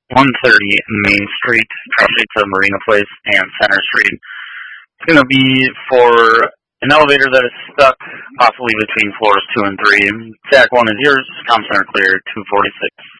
130 Main Street, actually to Marina Place and Center Street. It's going to be for an elevator that is stuck, possibly between floors 2 and 3. TAC 1 is yours. Comm center clear, 246.